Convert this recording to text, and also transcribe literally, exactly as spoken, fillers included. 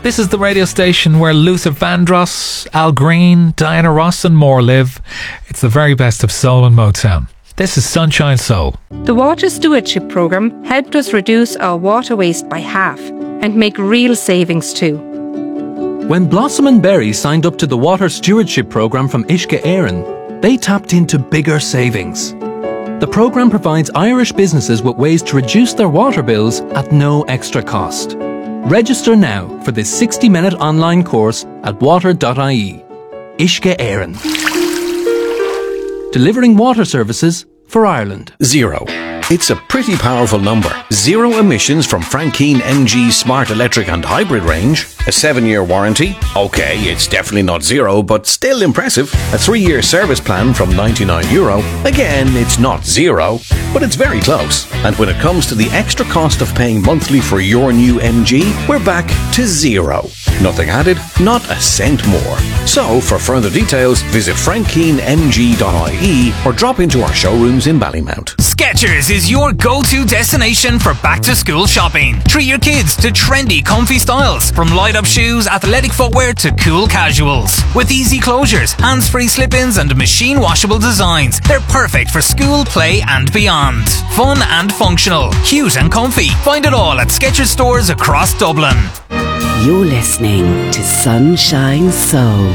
This is the radio station where Luther Vandross, Al Green, Diana Ross and more live. It's the very best of soul and Motown. This is Sunshine Soul. The Water Stewardship Programme helped us reduce our water waste by half and make real savings too. When Blossom and Berry signed up to the Water Stewardship Programme from Uisce Éireann, they tapped into bigger savings. The programme provides Irish businesses with ways to reduce their water bills at no extra cost. Register now for this sixty minute online course at water dot I E. Uisce Éireann. Delivering water services for Ireland. Zero. It's a pretty powerful number. Zero emissions from Frankine M G Smart Electric and Hybrid range. A seven-year warranty. Okay, it's definitely not zero, but still impressive. A three-year service plan from ninety-nine euro. Again, it's not zero, but it's very close. And when it comes to the extra cost of paying monthly for your new M G, we're back to zero. Nothing added, not a cent more. So, for further details, visit frankine m g dot I E or drop into our showrooms in Ballymount. Skechers is your go-to destination for back-to-school shopping. Treat your kids to trendy, comfy styles, from light-up shoes, athletic footwear to cool casuals. With easy closures, hands-free slip-ins and machine-washable designs, they're perfect for school, play and beyond. Fun and functional, cute and comfy. Find it all at Skechers stores across Dublin. You're listening to Sunshine Soul